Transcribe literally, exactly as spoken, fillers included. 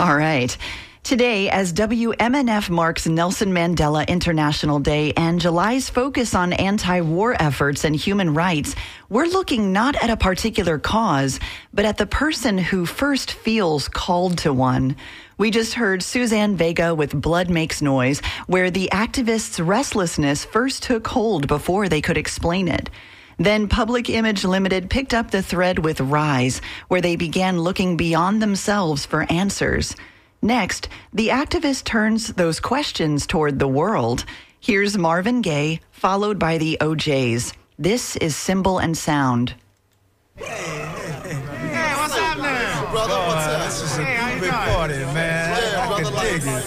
All right. Today, as W M N F marks Nelson Mandela International Day and July's focus on anti-war efforts and human rights, we're looking not at a particular cause, but at the person who first feels called to one. We just heard Suzanne Vega with Blood Makes Noise, where the activists' restlessness first took hold before they could explain it. Then Public Image Limited picked up the thread with Rise, where they began looking beyond themselves for answers. Next, the activist turns those questions toward the world. Here's Marvin Gaye, followed by the O Js. This is Symbol and Sound. Hey, hey, hey, hey, what's happening? Brother, what's up? This is a hey, big party, man. Yeah, I brother, can like, dig it.